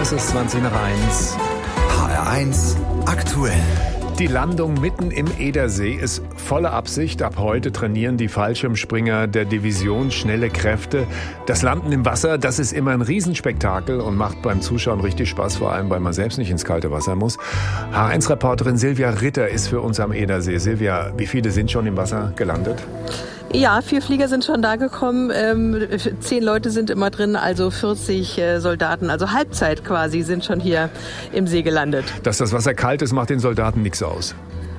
Es ist 20 nach 1. HR1 aktuell. Die Landung mitten im Edersee ist volle Absicht. Ab heute trainieren die Fallschirmspringer der Division Schnelle Kräfte. Das Landen im Wasser, das ist immer ein Riesenspektakel und macht beim Zuschauen richtig Spaß, vor allem, weil man selbst nicht ins kalte Wasser muss. HR1-Reporterin Silvia Ritter ist für uns am Edersee. Silvia, wie viele sind schon im Wasser gelandet? Ja, 4 Flieger sind schon da gekommen, 10 Leute sind immer drin, also 40 Soldaten, also Halbzeit quasi, sind schon hier im See gelandet. Dass das Wasser kalt ist, macht den Soldaten nichts aus.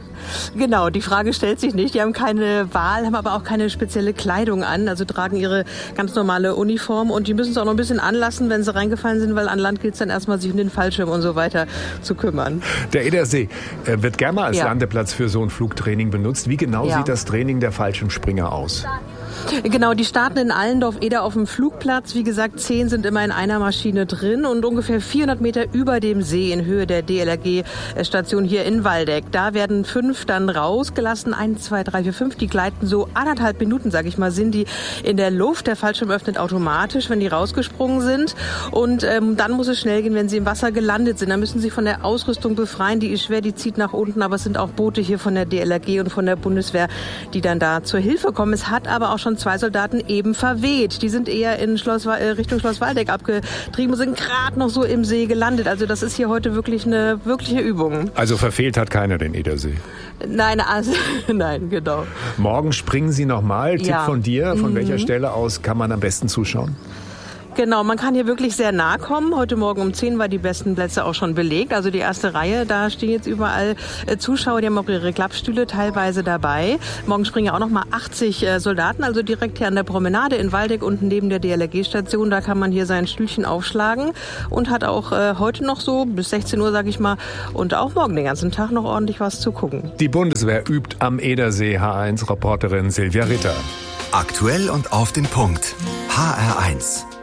Genau, die Frage stellt sich nicht. Die haben keine Wahl, haben aber auch keine spezielle Kleidung an, also tragen ihre ganz normale Uniform und die müssen es auch noch ein bisschen anlassen, wenn sie reingefallen sind, weil an Land gilt es dann erstmal, sich um den Fallschirm und so weiter zu kümmern. Der Edersee wird gerne mal als Landeplatz für so ein Flugtraining benutzt. Wie genau sieht das Training der Fallschirmspringer aus? Genau, die starten in Allendorf-Eder auf dem Flugplatz. Wie gesagt, 10 sind immer in einer Maschine drin und ungefähr 400 Meter über dem See in Höhe der DLRG-Station hier in Waldeck. Da werden 5 dann rausgelassen. 1, 2, 3, 4, 5. Die gleiten so 1,5 Minuten, sag ich mal, sind die in der Luft. Der Fallschirm öffnet automatisch, wenn die rausgesprungen sind. Und dann muss es schnell gehen, wenn sie im Wasser gelandet sind. Dann müssen sie von der Ausrüstung befreien. Die ist schwer, die zieht nach unten. Aber es sind auch Boote hier von der DLRG und von der Bundeswehr, die dann da zur Hilfe kommen. Es hat aber auch schon 2 Soldaten eben verweht. Die sind eher in Richtung Schloss Waldeck abgetrieben und sind gerade noch so im See gelandet. Also das ist hier heute wirklich eine wirkliche Übung. Also verfehlt hat keiner den Edersee? Nein, also, nein, genau. Morgen springen Sie nochmal. Tipp von dir, von welcher Stelle aus kann man am besten zuschauen? Genau, man kann hier wirklich sehr nah kommen. Heute Morgen um 10 war die besten Plätze auch schon belegt. Also die erste Reihe, da stehen jetzt überall Zuschauer, die haben auch ihre Klappstühle teilweise dabei. Morgen springen ja auch noch mal 80 Soldaten, also direkt hier an der Promenade in Waldeck unten neben der DLRG-Station. Da kann man hier sein Stühlchen aufschlagen und hat auch heute noch so bis 16 Uhr, sag ich mal, und auch morgen den ganzen Tag noch ordentlich was zu gucken. Die Bundeswehr übt am Edersee. HR1-Reporterin Silvia Ritter. Aktuell und auf den Punkt. HR1.